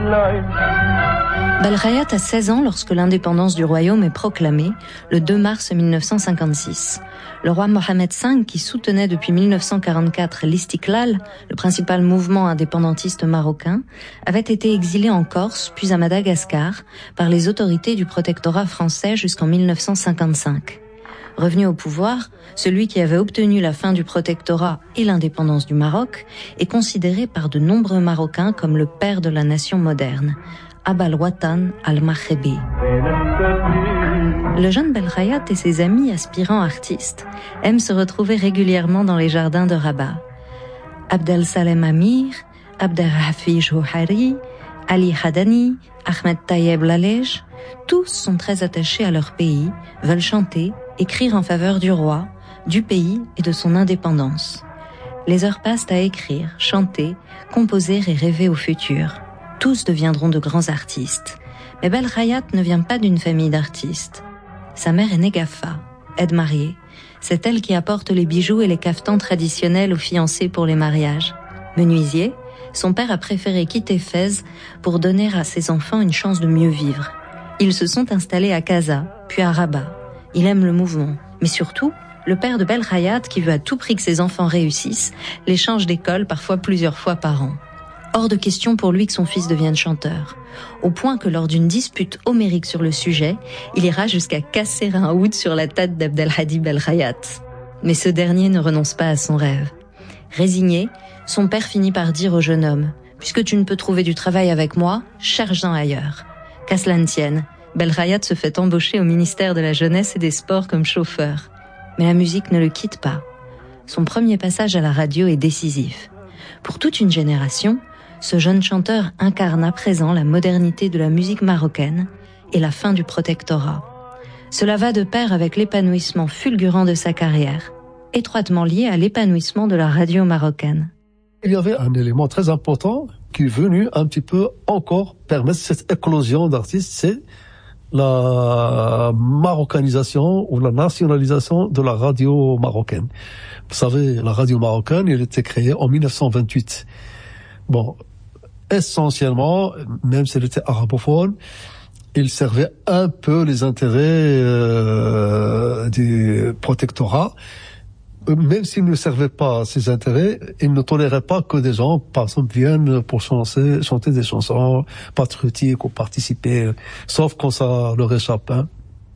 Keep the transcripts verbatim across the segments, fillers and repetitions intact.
Belkhayat a seize ans lorsque l'indépendance du royaume est proclamée, le deux mars mille neuf cent cinquante-six. Le roi Mohamed cinq, qui soutenait depuis mille neuf cent quarante-quatre l'Istiklal, le principal mouvement indépendantiste marocain, avait été exilé en Corse, puis à Madagascar, par les autorités du protectorat français jusqu'en mille neuf cent cinquante-cinq. Revenu au pouvoir, celui qui avait obtenu la fin du protectorat et l'indépendance du Maroc est considéré par de nombreux Marocains comme le père de la nation moderne, Abal Watan al-Maghrebi. Le jeune Belkhayat et ses amis aspirants artistes aiment se retrouver régulièrement dans les jardins de Rabat. Abdel Salem Amir, Abdelhafiz Jouhari, Ali Hadani, Ahmed Tayeb Lalej, tous sont très attachés à leur pays, veulent chanter, écrire en faveur du roi, du pays et de son indépendance. Les heures passent à écrire, chanter, composer et rêver au futur. Tous deviendront de grands artistes. Mais Belkhayat ne vient pas d'une famille d'artistes. Sa mère est Negafa, aide mariée. C'est elle qui apporte les bijoux et les caftans traditionnels aux fiancés pour les mariages. Menuisier, son père a préféré quitter Fès pour donner à ses enfants une chance de mieux vivre. Ils se sont installés à Casa, puis à Rabat. Il aime le mouvement, mais surtout, le père de Belkhayat, qui veut à tout prix que ses enfants réussissent, les change d'école parfois plusieurs fois par an. Hors de question pour lui que son fils devienne chanteur, au point que lors d'une dispute homérique sur le sujet, il ira jusqu'à casser un oud sur la tête d'Abdelhadi Belkhayat. Mais ce dernier ne renonce pas à son rêve. Résigné, son père finit par dire au jeune homme « Puisque tu ne peux trouver du travail avec moi, cherche-en ailleurs. » Qu'à cela ne tienne, Belkhayat se fait embaucher au ministère de la Jeunesse et des Sports comme chauffeur. Mais la musique ne le quitte pas. Son premier passage à la radio est décisif. Pour toute une génération, ce jeune chanteur incarne à présent la modernité de la musique marocaine et la fin du protectorat. Cela va de pair avec l'épanouissement fulgurant de sa carrière, étroitement lié à l'épanouissement de la radio marocaine. Il y avait un élément très important qui est venu un petit peu encore permettre cette éclosion d'artistes, c'est la marocanisation ou la nationalisation de la radio marocaine. Vous savez, la radio marocaine, elle a été créée en mille neuf cent vingt-huit. Bon, essentiellement, même si elle était arabophone, il servait un peu les intérêts euh, du protectorat. Même s'il ne servait pas ses intérêts, il ne tolérait pas que des gens, par exemple, viennent pour chanter, chanter des chansons patriotiques ou participer, sauf quand ça leur échappe. Hein.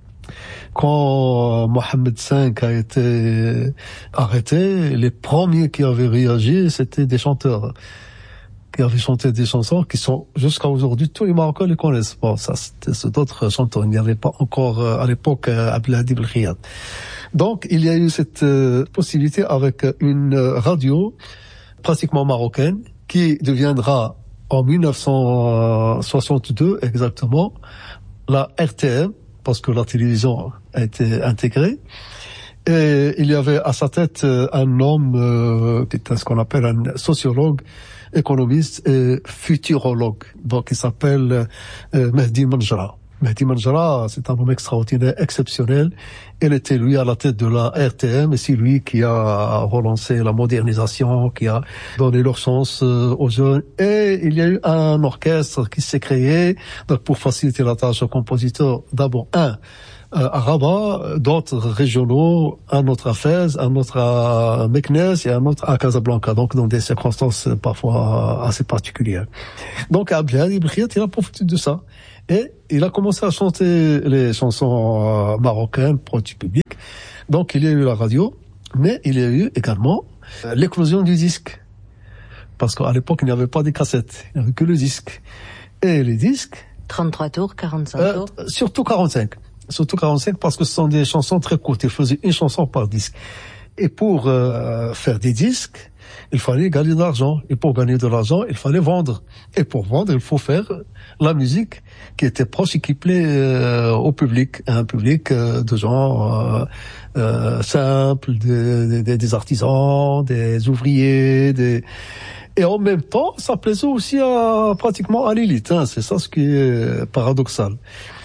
Quand Mohamed cinq a été arrêté, les premiers qui avaient réagi, c'était des chanteurs qui avaient chanté des chansons qui sont, jusqu'à aujourd'hui, tous les Marocains les connaissent. Bon, ça, c'était d'autres chanteurs. Il n'y avait pas encore, à l'époque, Abdelhadi Belkhayat. Donc, il y a eu cette euh, possibilité avec une radio pratiquement marocaine qui deviendra en mille neuf cent soixante-deux exactement la R T M, parce que la télévision a été intégrée. Et il y avait à sa tête un homme euh, qui était ce qu'on appelle un sociologue, économiste et futurologue. Donc, il s'appelle euh, Mehdi Manjra. Mehdi Manjra, c'est un homme extraordinaire, exceptionnel. Il était, lui, à la tête de la R T M, et c'est lui qui a relancé la modernisation, qui a donné leur chance aux jeunes. Et il y a eu un orchestre qui s'est créé, donc pour faciliter la tâche aux compositeurs. D'abord, un, à Rabat, d'autres régionaux, un autre à Fès, un autre à Meknès et un autre à Casablanca, donc dans des circonstances parfois assez particulières. Donc, Abdelhadi Belkhayat, il a profité de ça. Et il a commencé à chanter les chansons marocaines pour du public. Donc, il y a eu la radio, mais il y a eu également l'éclosion du disque. Parce qu'à l'époque, il n'y avait pas de cassettes, il n'y avait que le disque. Et les disques... trente-trois tours, quarante-cinq euh, tours Surtout quarante-cinq. Surtout quarante-cinq parce que ce sont des chansons très courtes. Il faisait une chanson par disque. Et pour euh, faire des disques, il fallait gagner de l'argent. Et pour gagner de l'argent, il fallait vendre. Et pour vendre, il faut faire la musique qui était proche et qui plaît euh, au public. Un public euh, de gens euh, euh, simples, des, des, des artisans, des ouvriers, des... Et en même temps, ça plaisait aussi à, pratiquement à l'élite. Hein. C'est ça ce qui est paradoxal.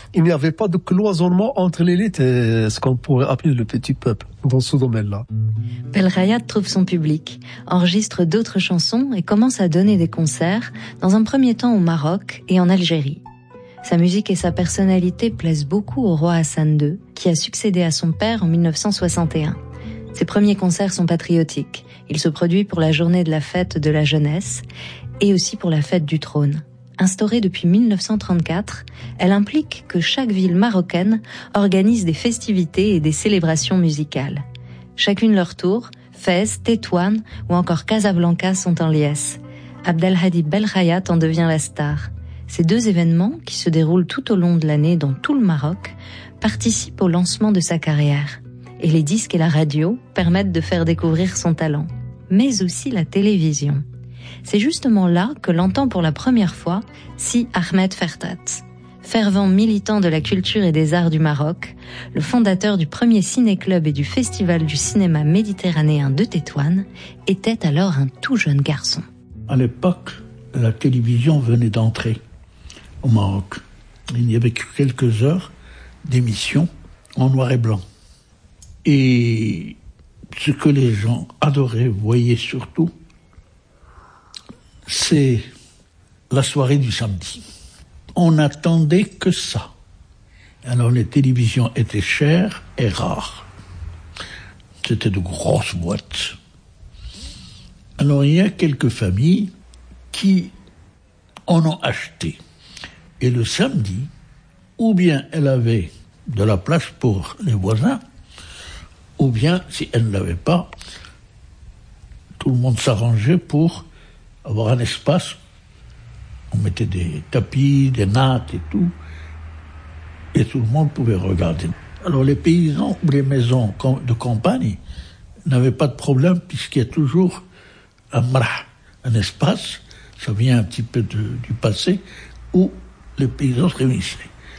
Il n'y avait pas de cloisonnement entre l'élite et ce qu'on pourrait appeler le petit peuple dans ce domaine-là. Belkhayat trouve son public, enregistre d'autres chansons et commence à donner des concerts, dans un premier temps au Maroc et en Algérie. Sa musique et sa personnalité plaisent beaucoup au roi Hassan deux, qui a succédé à son père en mille neuf cent soixante et un. Ses premiers concerts sont patriotiques. Il se produit pour la journée de la fête de la jeunesse et aussi pour la fête du trône. Instaurée depuis mille neuf cent trente-quatre, elle implique que chaque ville marocaine organise des festivités et des célébrations musicales. Chacune leur tour, Fès, Tétouan ou encore Casablanca sont en liesse. Abdelhadi Belkhayat en devient la star. Ces deux événements, qui se déroulent tout au long de l'année dans tout le Maroc, participent au lancement de sa carrière. Et les disques et la radio permettent de faire découvrir son talent. Mais aussi la télévision. C'est justement là que l'entend pour la première fois Si Ahmed Fertat. Fervent militant de la culture et des arts du Maroc, le fondateur du premier ciné-club et du festival du cinéma méditerranéen de Tétouan, était alors un tout jeune garçon. À l'époque, la télévision venait d'entrer au Maroc. Il n'y avait que quelques heures d'émissions en noir et blanc. Et ce que les gens adoraient, voyaient surtout, c'est la soirée du samedi. On n'attendait que ça. Alors les télévisions étaient chères et rares. C'était de grosses boîtes. Alors il y a quelques familles qui en ont acheté. Et le samedi, ou bien elle avait de la place pour les voisins, ou bien, si elle ne l'avait pas, tout le monde s'arrangeait pour avoir un espace. On mettait des tapis, des nattes et tout, et tout le monde pouvait regarder. Alors les paysans ou les maisons de campagne n'avaient pas de problème, puisqu'il y a toujours un marah, un espace, ça vient un petit peu de, du passé, où les paysans se réunissaient.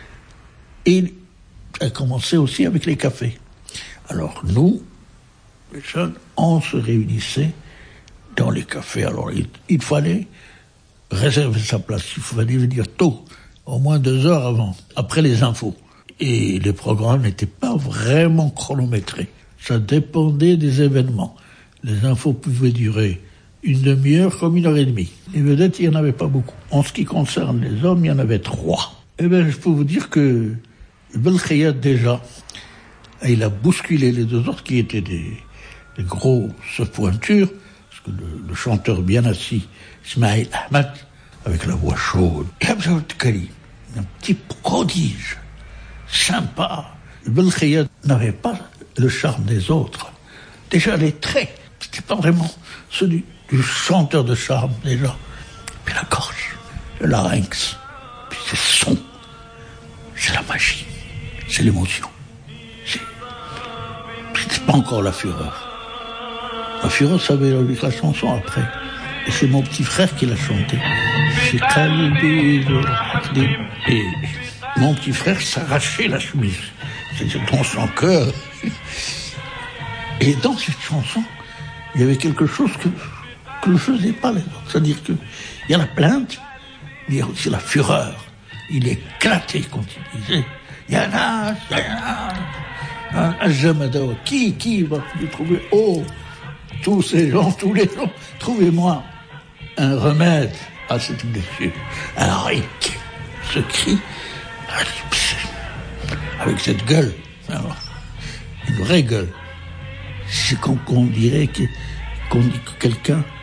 Et ça a commencé aussi avec les cafés. Alors nous, les jeunes, on se réunissait dans les cafés. Alors il, il fallait réserver sa place, il fallait venir tôt, au moins deux heures avant, après les infos. Et les programmes n'étaient pas vraiment chronométrés. Ça dépendait des événements. Les infos pouvaient durer une demi-heure comme une heure et demie. Les vedettes, il n'y en avait pas beaucoup. En ce qui concerne les hommes, il y en avait trois. Eh bien, je peux vous dire que Belkhayat, déjà, il a bousculé les deux autres qui étaient des, des grosses pointures, parce que le, le chanteur bien assis, Ismail Ahmed, avec la voix chaude, et Abdel Kali, un petit prodige, sympa. Belkhayat n'avait pas le charme des autres. Déjà, les traits, c'était pas vraiment ceux du, du chanteur de charme, déjà. Puis la gorge, le larynx, puis ces sons, c'est la magie, c'est l'émotion. C'est... C'était pas encore la fureur. La fureur, ça avait la chanson après. Et c'est mon petit frère qui l'a chanté. C'est Khalidi, et mon petit frère s'arrachait la chemise. C'était dans son cœur. Et dans cette chanson, il y avait quelque chose que, que ne faisaient pas les autres. C'est-à-dire qu'il y a la plainte, mais il y a aussi la fureur. Il éclatait quand il disait « Yana, Yana, Ajamadawa, qui, qui va vous trouver? Oh, tous ces gens, tous les gens, trouvez-moi un remède à cette blessure. » Alors, il, ce cri, avec cette gueule, une vraie gueule, c'est qu'on, qu'on dirait que, qu'on dit que quelqu'un